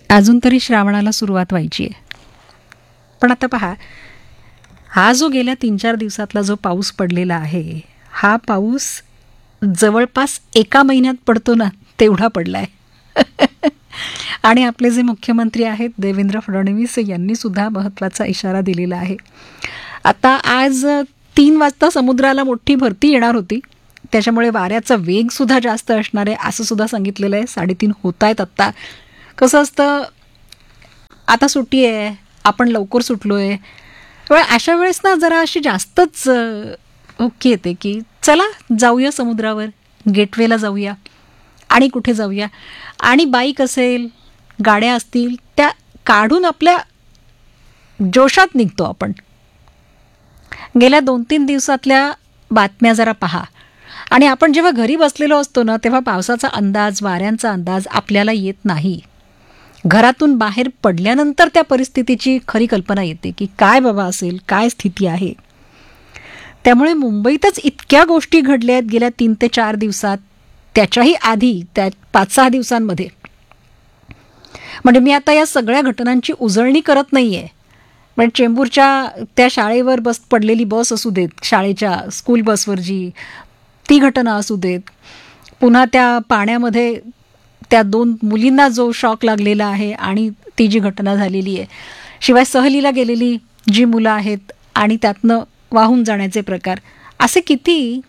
अजून तरी श्रावणाला सुरुवात व्हायची आहे. पण आता पहा, हा जो गेल्या 3-4 दिवसातला जो पाऊस पडलेला आहे, हा पाऊस जवळपास 1 महिन्यात पडतो ना, तेवढा पडलाय. आणि आपले जे मुख्यमंत्री आहेत देवेंद्र फडणवीस यांनी सुद्धा महत्त्वाचा इशारा दिलेला आहे. आता आज 3 वाजता समुद्राला मोठी भरती येणार होती, त्याच्यामुळे वाऱ्याचा वेग सुद्धा जास्त असणार आहे असं सुद्धा सांगितलेलं आहे. 3:30 होत आहेत आत्ता. कसं असतं, आता सुट्टी आहे, आपण लवकर सुटलो आहे, पण अशा वेळेस ना जरा अशी जास्तच ओके येते की चला जाऊया समुद्रावर, गेटवेला जाऊया आणि कुठे जाऊया, आणि बाईक असेल, गाड्या असतील, त्या काढून आपल्या जोशात निघतो आपण. गेल्या 2-3 दिवसातल्या बातम्या जरा पहा, आणि आपण जेव्हा घरी बसलेलो असतो ना, तेव्हा पावसाचा अंदाज, वाऱ्यांचा अंदाज आपल्याला येत नाही. घरातून बाहेर पडल्यानंतर त्या परिस्थितीची खरी कल्पना येते की काय बाबा असेल, काय स्थिती आहे. त्यामुळे मुंबईतच इतक्या गोष्टी घडल्या आहेत गेल्या 3 ते 4 दिवसात, त्याच्याही आधी त्या 5-6 दिवसांमध्ये. म्हणजे मी आता या सगळ्या घटनांची उजळणी करत नाही आहे. म्हणजे चेंबूरच्या त्या शाळेवर पडलेली बस असू देत, शाळेच्या स्कूल बसवर जी ती घटना असू देत, पुन्हा त्या पाण्यामध्ये त्या 2 मुलींना जो शॉक लागलेला आहे आणि ती जी घटना झालेली आहे, शिवाय सहलीला गेलेली जी मुलं आहेत आणि त्यातनं वाहून जाण्याचे प्रकार, असे किती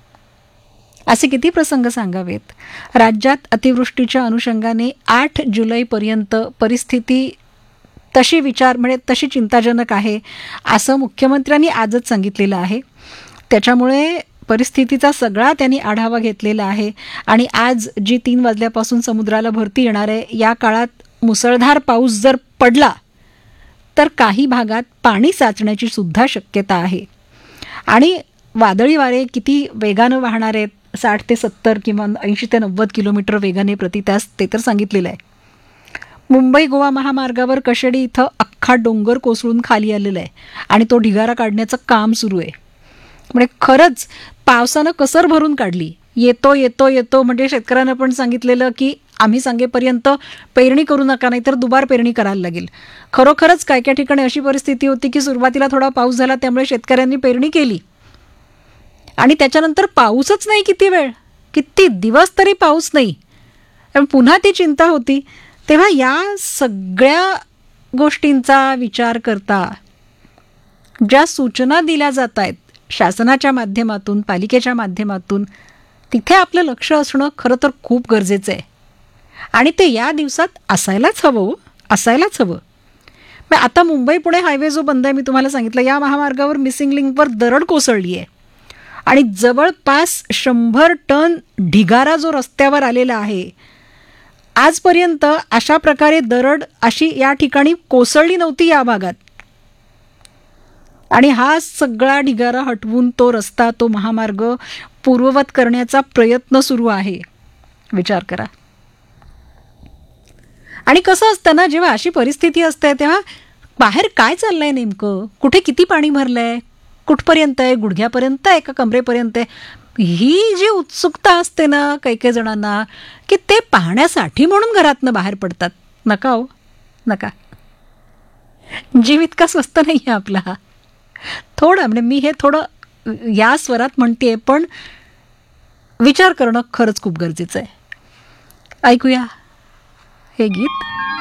प्रसंग सांगावेत. राज्यात अतिवृष्टीच्या अनुषंगाने 8 जुलैपर्यंत परिस्थिती तशी चिंताजनक आहे असं मुख्यमंत्र्यांनी आजच सांगितलेलं आहे. त्याच्यामुळे परिस्थितीचा सगळा त्यांनी आढावा घेतलेला आहे. आणि आज जी 3 वाजल्यापासून समुद्राला भरती येणार आहे, या काळात मुसळधार पाऊस जर पडला तर काही भागात पाणी साचण्याची सुद्धा शक्यता आहे. आणि वादळी वारे किती वेगानं वाहणार आहेत, 60 ते 70 किंवा 80 ते 90 किलोमीटर वेगाने प्रति तास, ते तर सांगितलेलं आहे. मुंबई गोवा महामार्गावर कशेडी इथं अख्खा डोंगर कोसळून खाली आलेला आहे आणि तो ढिगारा काढण्याचं काम सुरू आहे. म्हणजे खरंच पावसानं कसर भरून काढली. येतो म्हणजे शेतकऱ्यांना पण सांगितलेलं की आम्ही सांगेपर्यंत पेरणी करू नका, नाही तर दुबार पेरणी करायला लागेल. खरोखरच काय काय ठिकाणी अशी परिस्थिती होती की सुरुवातीला थोडा पाऊस झाला, त्यामुळे शेतकऱ्यांनी पेरणी केली आणि त्याच्यानंतर पाऊसच नाही. किती दिवस तरी पाऊस नाही. पुन्हा ती चिंता होती. तेव्हा या सगळ्या गोष्टींचा विचार करता ज्या सूचना दिल्या जात आहेत शासनाच्या माध्यमातून, पालिकेच्या माध्यमातून, तिथे आपलं लक्ष असणं खरं तर खूप गरजेचं आहे. आणि ते या दिवसात असायलाच हवं. आता मुंबई पुणे हायवे जो बंद आहे, मी तुम्हाला सांगितलं, या महामार्गावर मिसिंग लिंकवर दरड कोसळली आहे आणि जवळपास 100 टन ढिगारा जो रस्त्यावर आलेला आहे. आजपर्यंत अशा प्रकारे दरड अशी या ठिकाणी कोसळली नव्हती या भागात. आणि हा सगळा ढिगारा हटवून तो रस्ता, तो महामार्ग पूर्ववत करण्याचा प्रयत्न सुरू आहे. विचार करा. आणि कसं असतं ना, जेव्हा अशी परिस्थिती असते तेव्हा बाहेर काय चाललंय नेमकं, कुठे किती पाणी भरलंय, कुठपर्यंत आहे, गुडघ्यापर्यंत आहे का कमरेपर्यंत आहे, ही जी उत्सुकता असते ना काही जणांना, की ते पाहण्यासाठी म्हणून घरातनं बाहेर पडतात. नका हो, नका. जीव इतका स्वस्त नाही आहे आपला. थोडं म्हणजे मी हे थोडं या स्वरात म्हणते, पण विचार करणं खरंच खूप गरजेचं आहे. ऐकूया हे गीत.